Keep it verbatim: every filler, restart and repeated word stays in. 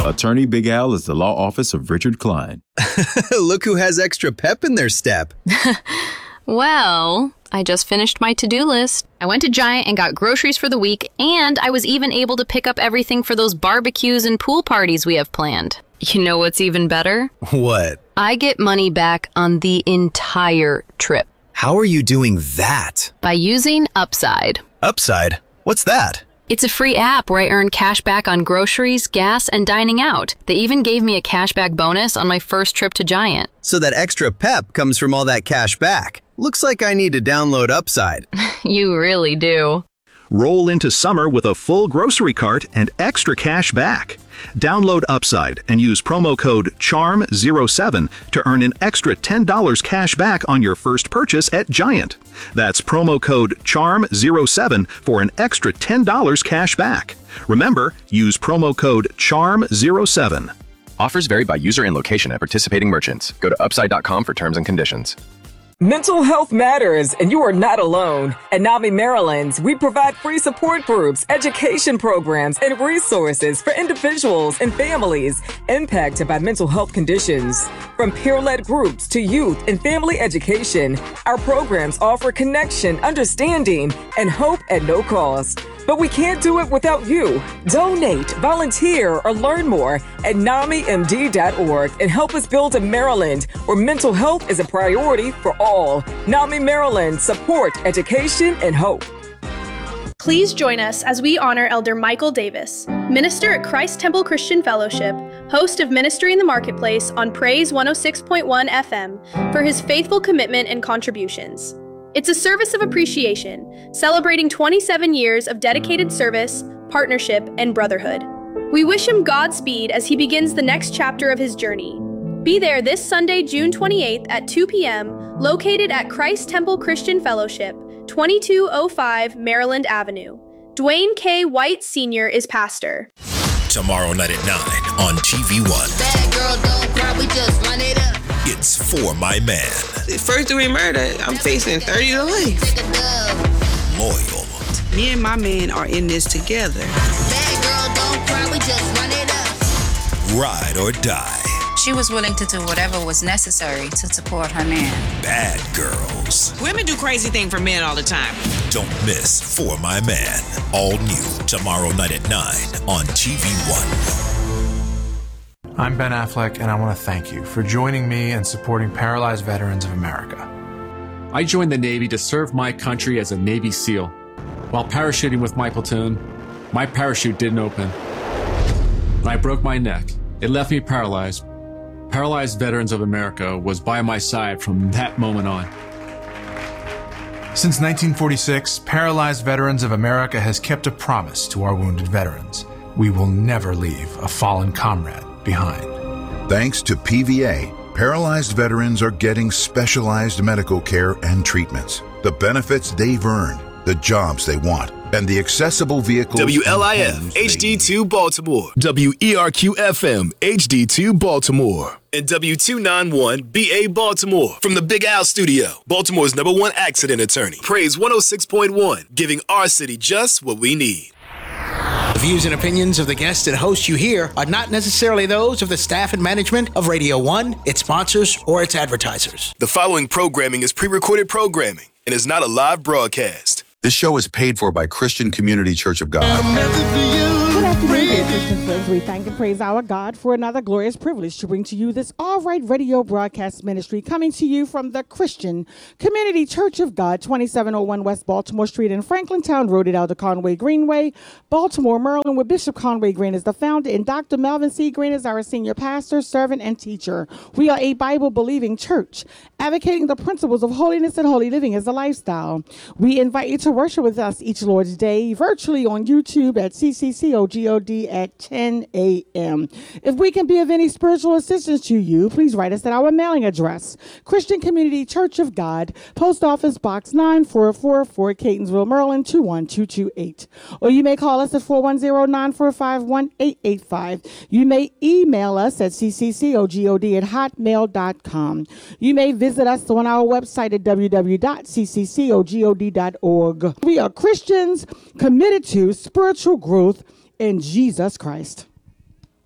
Attorney Big Al is the law office of Richard Klein. Look who has extra pep in their step. Well, I just finished my to-do list. I went to Giant and got groceries for the week, and I was even able to pick up everything for those barbecues and pool parties we have planned. You know what's even better? What? I get money back on the entire trip. How are you doing that? By using Upside. Upside? What's that? It's a free app where I earn cash back on groceries, gas, and dining out. They even gave me a cashback bonus on my first trip to Giant. So that extra pep comes from all that cash back. Looks like I need to download Upside. You really do. Roll into summer with a full grocery cart and extra cash back. Download Upside and use promo code C H A R M zero seven to earn an extra ten dollars cash back on your first purchase at Giant. That's promo code C H A R M zero seven for an extra ten dollars cash back. Remember, use promo code C H A R M zero seven. Offers vary by user and location at participating merchants. Go to upside dot com for terms and conditions. Mental health matters, and you are not alone. At NAMI Maryland, we provide free support groups, education programs, and resources for individuals and families impacted by mental health conditions. From peer-led groups to youth and family education, our programs offer connection, understanding, and hope at no cost. But we can't do it without you. Donate, volunteer, or learn more at nami m d dot org and help us build a Maryland where mental health is a priority for all. NAMI Maryland, support, education, and hope. Please join us as we honor Elder Michael Davis, minister at Christ Temple Christian Fellowship, host of Ministry in the Marketplace on Praise one oh six point one F M, for his faithful commitment and contributions. It's a service of appreciation, celebrating twenty-seven years of dedicated service, partnership, and brotherhood. We wish him Godspeed as he begins the next chapter of his journey. Be there this Sunday, June twenty-eighth at two p.m., located at Christ Temple Christian Fellowship, twenty-two oh five Maryland Avenue. Dwayne K. White Senior is pastor. Tomorrow night at nine on T V one. Bad girl, don't cry, we just run it up. It's For My Man. First degree murder, I'm facing thirty to life. Loyal. Me and my man are in this together. Bad girl, don't cry, we just run it up. Ride or die. She was willing to do whatever was necessary to support her man. Bad girls. Women do crazy things for men all the time. Don't miss For My Man. All new tomorrow night at nine on T V one. I'm Ben Affleck, and I want to thank you for joining me and supporting Paralyzed Veterans of America. I joined the Navy to serve my country as a Navy SEAL. While parachuting with my platoon, my parachute didn't open. And I broke my neck. It left me paralyzed. Paralyzed Veterans of America was by my side from that moment on. Since nineteen forty-six, Paralyzed Veterans of America has kept a promise to our wounded veterans. We will never leave a fallen comrade behind. Thanks to P V A, paralyzed veterans are getting specialized medical care and treatments, the benefits they've earned, the jobs they want, and the accessible vehicles. W L I F H D two Baltimore, W E R Q F M H D two Baltimore, and W two ninety-one B A Baltimore. From the Big Al Studio, Baltimore's number one accident attorney. Praise one oh six point one, giving our city just what we need. The views and opinions of the guests and hosts you hear are not necessarily those of the staff and management of Radio one, its sponsors, or its advertisers. The following programming is pre-recorded programming and is not a live broadcast. This show is paid for by Christian Community Church of God. Good afternoon, dear Christian friends. We thank and praise our God for another glorious privilege to bring to you this All Right Radio broadcast ministry, coming to you from the Christian Community Church of God, twenty-seven oh one West Baltimore Street in Franklintown Road at Elder Conway Greenway, Baltimore, Maryland, where Bishop Conway Green is the founder and Doctor Melvin C. Green is our senior pastor, servant, and teacher. We are a Bible-believing church, advocating the principles of holiness and holy living as a lifestyle. We invite you to worship with us each Lord's Day, virtually on YouTube at C C C O G O D at ten a.m. If we can be of any spiritual assistance to you, please write us at our mailing address, Christian Community Church of God, Post Office Box nine four four four, Catonsville, Maryland, two one two two eight. Or you may call us at four one zero, nine four five, one eight eight five. You may email us at c c c o g o d at hotmail dot com. You may visit us on our website at w w w dot c c c o g o d dot org. We are Christians committed to spiritual growth in Jesus Christ.